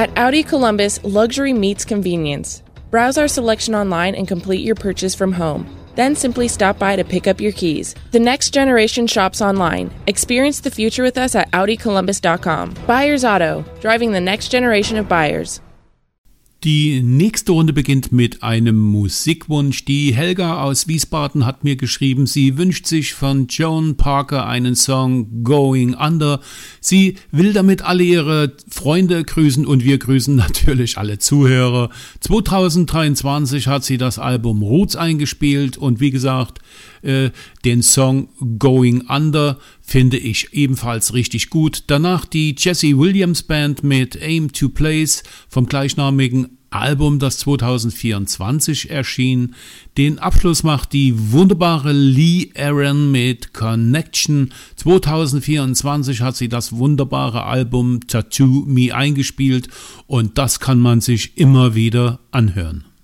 At Audi Columbus, luxury meets convenience. Browse our selection online and complete your purchase from home. Then simply stop by to pick up your keys. The next generation shops online. Experience the future with us at AudiColumbus.com. Buyers Auto, driving the next generation of buyers. Die nächste Runde beginnt mit einem Musikwunsch. Die Helga aus Wiesbaden hat mir geschrieben, sie wünscht sich von Joan Parker einen Song Going Under. Sie will damit alle ihre Freunde grüßen und wir grüßen natürlich alle Zuhörer. 2023 hat sie das Album Roots eingespielt und wie gesagt, den Song Going Under finde ich ebenfalls richtig gut. Danach die Jesse Williams Band mit Aim to Place vom gleichnamigen Album, das 2024 erschien. Den Abschluss macht die wunderbare Lee Aaron mit Connection. 2024 hat sie das wunderbare Album Tattoo Me eingespielt und das kann man sich immer wieder anhören.